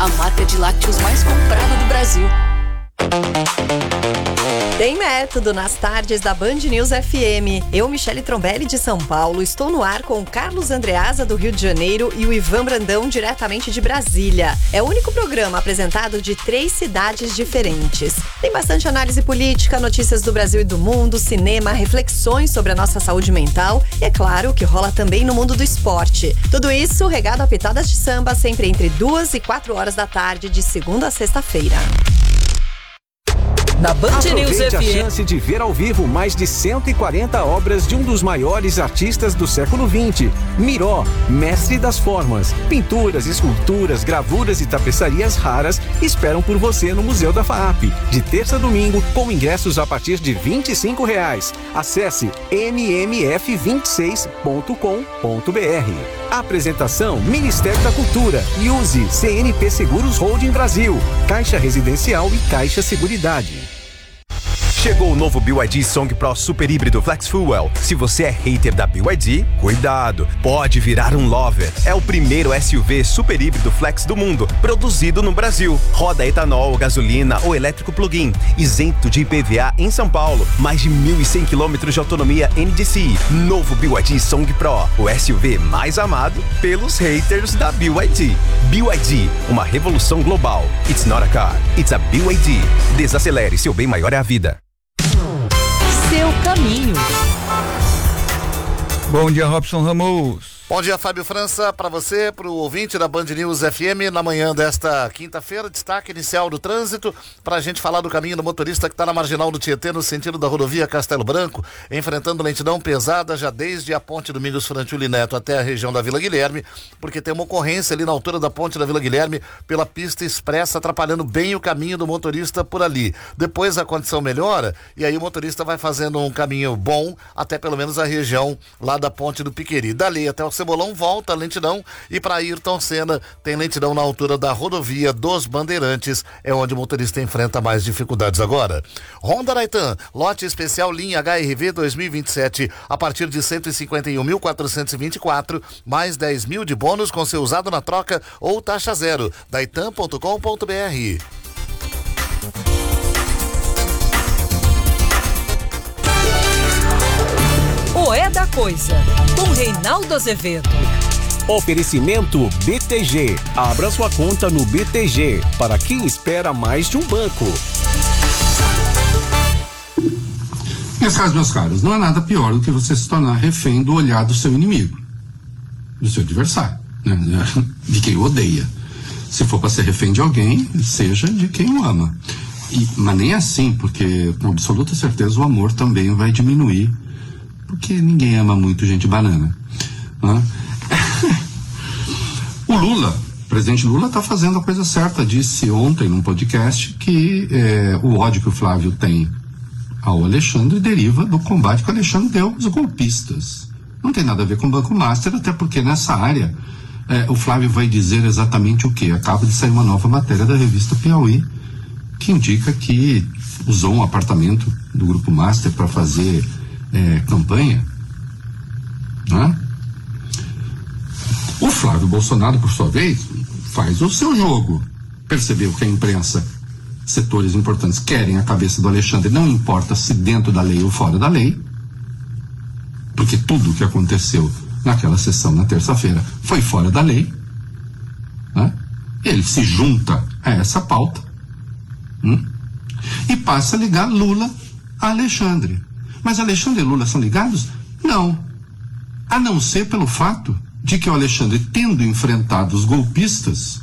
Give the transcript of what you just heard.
a marca de lácteos mais comprada do Brasil. Tem método nas tardes da Band News FM. Eu, Michele Trombelli, de São Paulo, estou no ar com o Carlos Andreasa, do Rio de Janeiro, e o Ivan Brandão, diretamente de Brasília. É o único programa apresentado de 3 cidades diferentes. Tem bastante análise política, notícias do Brasil e do mundo, cinema, reflexões sobre a nossa saúde mental e, é claro, o que rola também no mundo do esporte. Tudo isso regado a pitadas de samba, sempre entre 2 e 4 horas da tarde, de segunda a sexta-feira. Na Band News Aproveite FM. a chance de ver ao vivo mais de 140 obras de um dos maiores artistas do século XX. Miró, mestre das formas. Pinturas, esculturas, gravuras e tapeçarias raras esperam por você no Museu da FAAP. De terça a domingo, com ingressos a partir de R$25. Acesse mmf26.com.br. Apresentação: Ministério da Cultura e use CNP Seguros Holding Brasil, Caixa Residencial e Caixa Seguridade. Chegou o novo BYD Song Pro Super Híbrido Flex Fuel. Se você é hater da BYD, cuidado, pode virar um lover. É o primeiro SUV super híbrido flex do mundo, produzido no Brasil. Roda etanol, gasolina ou elétrico plug-in, isento de IPVA em São Paulo. Mais de 1.100 km de autonomia NDCi. Novo BYD Song Pro, o SUV mais amado pelos haters da BYD. BYD, uma revolução global. It's not a car, it's a BYD. Desacelere, seu bem maior é a vida. Seu caminho. Bom dia, Robson Ramos. Bom dia, Fábio França, para você, para o ouvinte da Band News FM, na manhã desta quinta-feira, destaque inicial do trânsito, para a gente falar do caminho do motorista que está na marginal do Tietê, no sentido da rodovia Castelo Branco, enfrentando lentidão pesada já desde a ponte Domingos Frantuli Neto até a região da Vila Guilherme, porque tem uma ocorrência ali na altura da ponte da Vila Guilherme pela pista expressa, atrapalhando bem o caminho do motorista por ali. Depois a condição melhora e aí o motorista vai fazendo um caminho bom até pelo menos a região lá da ponte do Piqueri. Dali até o Cebolão volta a lentidão e para Ayrton Senna tem lentidão na altura da rodovia dos Bandeirantes, é onde o motorista enfrenta mais dificuldades agora. Honda Raitan, lote especial linha HRV 2027 a partir de 151.424, mais 10 mil de bônus com seu usado na troca ou taxa zero. Daitan.com.br. O É da Coisa, com Reinaldo Azevedo. Oferecimento BTG. Abra sua conta no BTG, para quem espera mais de um banco. Nesse caso, meus caros, não há nada pior do que você se tornar refém do olhar do seu inimigo, do seu adversário, né? De quem o odeia. Se for para ser refém de alguém, seja de quem o ama. Mas nem assim, porque com absoluta certeza o amor também vai diminuir, porque ninguém ama muito gente banana, né? O presidente Lula está fazendo a coisa certa. Disse ontem num podcast que o ódio que o Flávio tem ao Alexandre deriva do combate que o Alexandre deu aos golpistas. Não tem nada a ver com o Banco Master, até porque nessa área o Flávio vai dizer exatamente o quê? Acaba de sair uma nova matéria da revista Piauí que indica que usou um apartamento do Grupo Master para fazer campanha, né? O Flávio Bolsonaro, por sua vez, faz o seu jogo. Percebeu que a imprensa, setores importantes, querem a cabeça do Alexandre, não importa se dentro da lei ou fora da lei, porque tudo o que aconteceu naquela sessão na terça-feira foi fora da lei, né? Ele se junta a essa pauta e passa a ligar Lula a Alexandre. Mas Alexandre e Lula são ligados? Não. A não ser pelo fato de que o Alexandre, tendo enfrentado os golpistas,